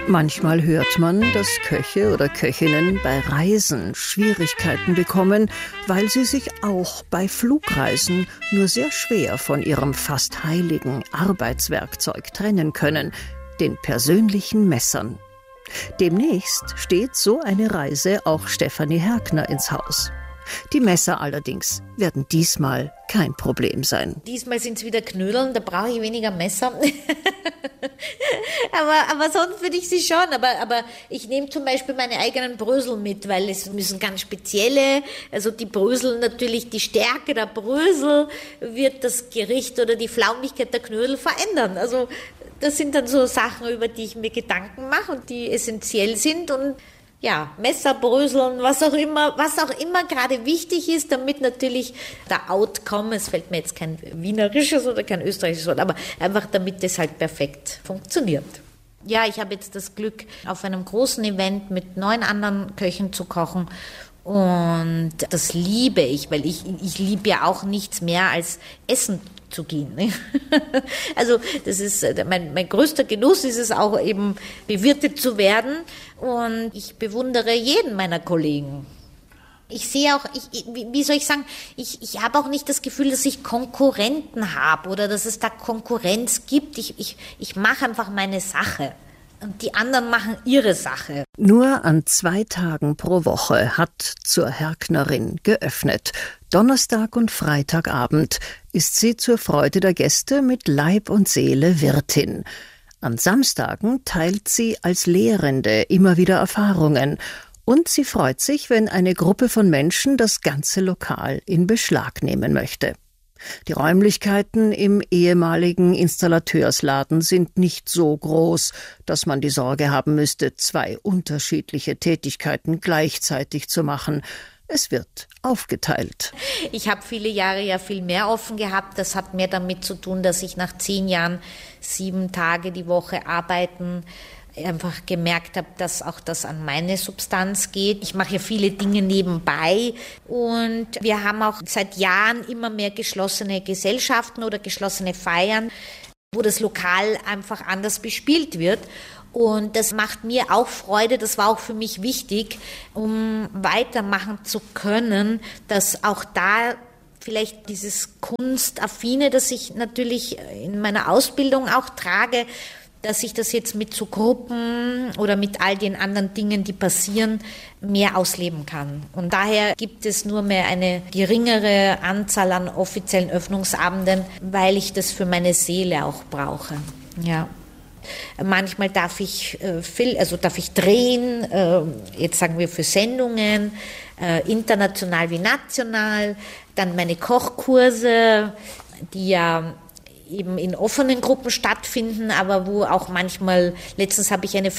Manchmal hört man, dass Köche oder Köchinnen bei Reisen Schwierigkeiten bekommen, weil sie sich auch bei Flugreisen nur sehr schwer von ihrem fast heiligen Arbeitswerkzeug trennen können, den persönlichen Messern. Demnächst steht so eine Reise auch Stefanie Herkner ins Haus. Die Messer allerdings werden diesmal kein Problem sein. Diesmal sind es wieder Knödeln, da brauche ich weniger Messer. aber sonst würde ich sie schon. Aber ich nehme zum Beispiel meine eigenen Brösel mit, weil es müssen ganz spezielle, also die Brösel natürlich, die Stärke der Brösel wird das Gericht oder die Flaumigkeit der Knödel verändern. Also das sind dann so Sachen, über die ich mir Gedanken mache und die essentiell sind und ja, Messer, Bröseln, was auch immer gerade wichtig ist, damit natürlich der Outcome, es fällt mir jetzt kein wienerisches oder kein österreichisches Wort, aber einfach damit das halt perfekt funktioniert. Ja, ich habe jetzt das Glück, auf einem großen Event mit 9 anderen Köchen zu kochen und das liebe ich, weil ich liebe ja auch nichts mehr als Essen zu gehen. Ne? Also das ist mein größter Genuss, ist es auch eben bewirtet zu werden und ich bewundere jeden meiner Kollegen. Ich sehe auch, wie soll ich sagen, ich habe auch nicht das Gefühl, dass ich Konkurrenten habe oder dass es da Konkurrenz gibt. Ich mache einfach meine Sache. Und die anderen machen ihre Sache. Nur an 2 Tagen pro Woche hat zur Herknerin geöffnet. Donnerstag und Freitagabend ist sie zur Freude der Gäste mit Leib und Seele Wirtin. An Samstagen teilt sie als Lehrende immer wieder Erfahrungen. Und sie freut sich, wenn eine Gruppe von Menschen das ganze Lokal in Beschlag nehmen möchte. Die Räumlichkeiten im ehemaligen Installateursladen sind nicht so groß, dass man die Sorge haben müsste, 2 unterschiedliche Tätigkeiten gleichzeitig zu machen. Es wird aufgeteilt. Ich habe viele Jahre ja viel mehr offen gehabt. Das hat mehr damit zu tun, dass ich nach 10 Jahren 7 Tage die Woche arbeiten einfach gemerkt habe, dass auch das an meine Substanz geht. Ich mache ja viele Dinge nebenbei und wir haben auch seit Jahren immer mehr geschlossene Gesellschaften oder geschlossene Feiern, wo das Lokal einfach anders bespielt wird. Und das macht mir auch Freude, das war auch für mich wichtig, um weitermachen zu können, dass auch da vielleicht dieses Kunstaffine, das ich natürlich in meiner Ausbildung auch trage, dass ich das jetzt mit so Gruppen oder mit all den anderen Dingen, die passieren, mehr ausleben kann. Und daher gibt es nur mehr eine geringere Anzahl an offiziellen Öffnungsabenden, weil ich das für meine Seele auch brauche. Ja. Manchmal darf ich drehen, jetzt sagen wir für Sendungen, international wie national, dann meine Kochkurse, die ja eben in offenen Gruppen stattfinden, aber wo auch manchmal, letztens habe ich mit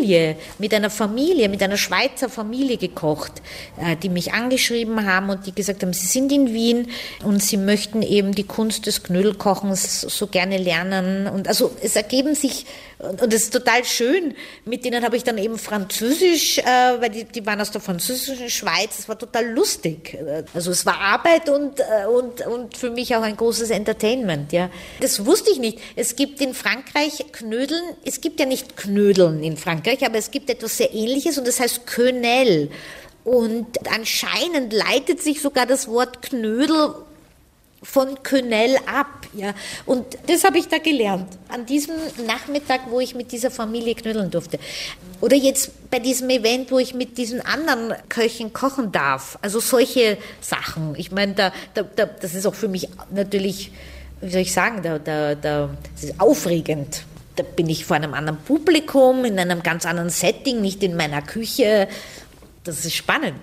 einer Schweizer Familie gekocht, die mich angeschrieben haben und die gesagt haben, sie sind in Wien und sie möchten eben die Kunst des Knödelkochens so gerne lernen und also es ergeben sich, und das ist total schön, mit denen habe ich dann eben Französisch, weil die waren aus der französischen Schweiz, es war total lustig, also es war Arbeit und für mich auch ein großes Entertainment, ja. Das wusste ich nicht. Es gibt in Frankreich Knödeln. Es gibt ja nicht Knödeln in Frankreich, aber es gibt etwas sehr Ähnliches und das heißt Quenelle. Und anscheinend leitet sich sogar das Wort Knödel von Quenelle ab. Ja. Und das habe ich da gelernt. An diesem Nachmittag, wo ich mit dieser Familie knödeln durfte. Oder jetzt bei diesem Event, wo ich mit diesen anderen Köchen kochen darf. Also solche Sachen. Ich meine, das ist auch für mich natürlich, wie soll ich sagen, das ist aufregend. Da bin ich vor einem anderen Publikum, in einem ganz anderen Setting, nicht in meiner Küche. Das ist spannend.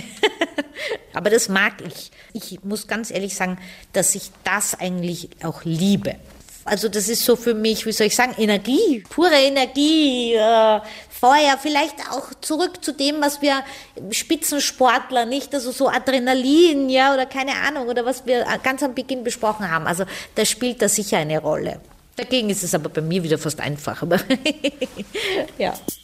Aber das mag ich. Ich muss ganz ehrlich sagen, dass ich das eigentlich auch liebe. Also das ist so für mich, wie soll ich sagen, Energie, pure Energie, Feuer, vielleicht auch zurück zu dem, was wir Spitzensportler, nicht, also so Adrenalin, ja, oder keine Ahnung, oder was wir ganz am Beginn besprochen haben. Also da spielt das sicher eine Rolle. Dagegen ist es aber bei mir wieder fast einfach. Aber ja.